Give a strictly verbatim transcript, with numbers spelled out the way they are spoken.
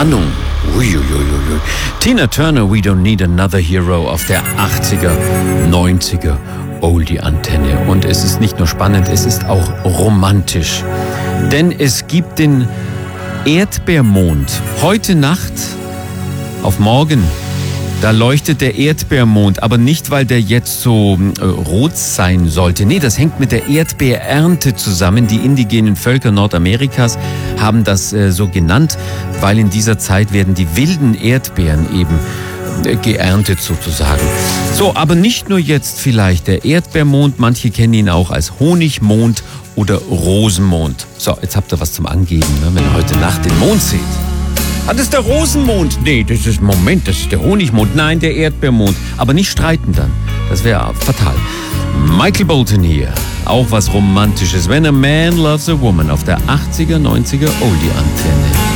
Spannung. Uiuiuiui. Tina Turner, We Don't Need Another Hero auf der achtziger, neunziger Oldie-Antenne. Und es ist nicht nur spannend, es ist auch romantisch. Denn es gibt den Erdbeermond. Heute Nacht auf morgen, da leuchtet der Erdbeermond, aber nicht, weil der jetzt so äh, rot sein sollte. Nee, das hängt mit der Erdbeerernte zusammen. Die indigenen Völker Nordamerikas haben das äh, so genannt, weil in dieser Zeit werden die wilden Erdbeeren eben äh, geerntet sozusagen. So, aber nicht nur jetzt vielleicht der Erdbeermond, manche kennen ihn auch als Honigmond oder Rosenmond. So, jetzt habt ihr was zum Angeben, ne, wenn ihr heute Nacht den Mond seht. Ah, das ist der Rosenmond. Nee, das ist, Moment, das ist der Honigmond. Nein, der Erdbeermond. Aber nicht streiten dann. Das wäre fatal. Michael Bolton hier. Auch was Romantisches. When a Man Loves a Woman auf der achtziger, neunziger Oldie-Antenne.